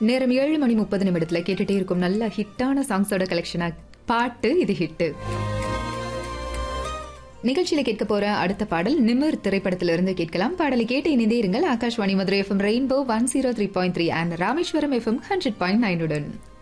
நேரம் 7:30 கேட்டுட்டே இருக்கும் நல்ல ஹிட்டான சாங்ஸோட கலெக்ஷனா பாட்டு இது ஹிட். நிகழ்ச்சியில கேட்க போற அடுத்த பாடல் நிமிர் திரைப்படத்திலிருந்து கேட்கலாம். பாடலை கேட்டு இணைந்தே இருங்கள். Akashvani Madurai FM rainbow 103.3 and Rameswaram FM 100.9 உடன்.